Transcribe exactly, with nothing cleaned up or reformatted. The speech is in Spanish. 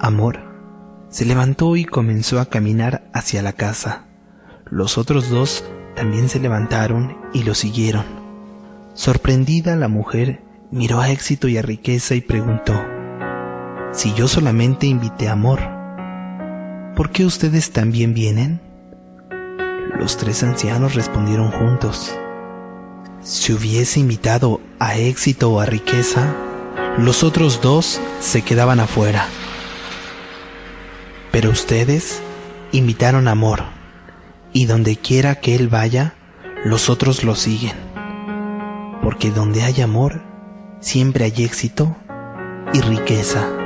Amor se levantó y comenzó a caminar hacia la casa. Los otros dos también se levantaron y lo siguieron. Sorprendida, la mujer miró a Éxito y a Riqueza y preguntó: si yo solamente invité a Amor, ¿por qué ustedes también vienen? Los tres ancianos respondieron juntos: si hubiese invitado a Éxito o a Riqueza, los otros dos se quedaban afuera. Pero ustedes invitaron a Amor, y donde quiera que él vaya, los otros lo siguen. Porque donde hay amor, siempre hay éxito y riqueza.